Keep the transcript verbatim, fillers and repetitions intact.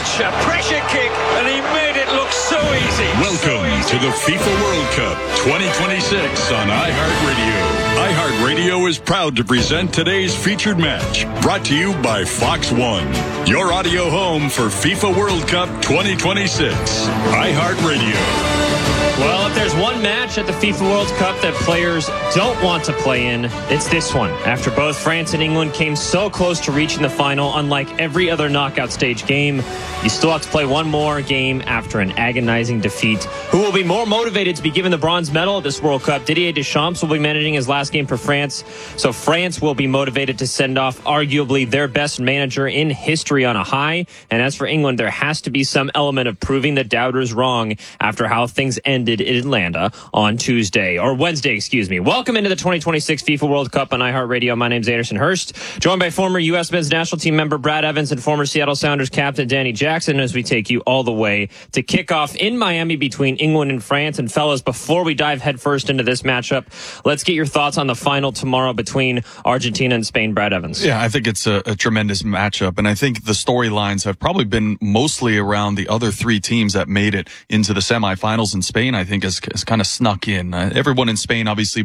touch, a pressure kick, and he made it look so easy. Welcome so easy. to the FIFA World Cup twenty twenty-six on iHeartRadio. iHeartRadio is proud to present today's featured match, brought to you by Fox One, your audio home for FIFA World Cup twenty twenty-six. iHeartRadio. Well, if there's one match at the FIFA World Cup that players don't want to play in, it's this one. After both France and England came so close to reaching the final, unlike every other knockout stage game, you still have to play one more game after an agonizing defeat. Who will be more motivated to be given the bronze medal at this World Cup? Didier Deschamps will be managing his last game for France, so France will be motivated to send off arguably their best manager in history on a high. And as for England, there has to be some element of proving the doubters wrong after how things ended in Atlanta on Tuesday, or Wednesday, excuse me. Welcome into the twenty twenty-six FIFA World Cup on iHeartRadio. My name's Anderson Hurst, joined by former U S men's national team member Brad Evans and former Seattle Sounders captain Danny Jackson as we take you all the way to kickoff in Miami between England and France. And fellas, before we dive headfirst into this matchup, let's get your thoughts on the final tomorrow between Argentina and Spain. Brad Evans. Yeah, I think it's a, a tremendous matchup, and I think the storylines have probably been mostly around the other three teams that made it into the semifinals in Spain. I think has, has kind of snuck in. Uh, everyone in Spain obviously